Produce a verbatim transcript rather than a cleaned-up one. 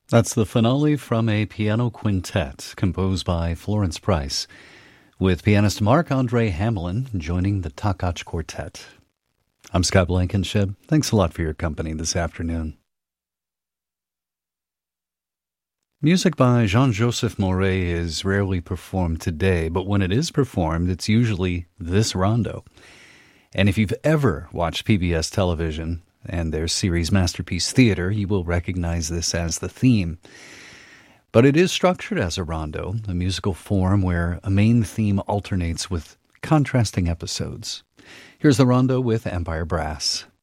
That's the finale from a piano quintet composed by Florence Price, with pianist Marc-Andre Hamelin joining the Takach Quartet. I'm Scott Blankenship. Thanks a lot for your company this afternoon. Music by Jean-Joseph Mouret is rarely performed today, but when it is performed, it's usually this rondo. And if you've ever watched P B S television and their series Masterpiece Theater, you will recognize this as the theme. But it is structured as a rondo, a musical form where a main theme alternates with contrasting episodes. Here's the rondo with Empire Brass.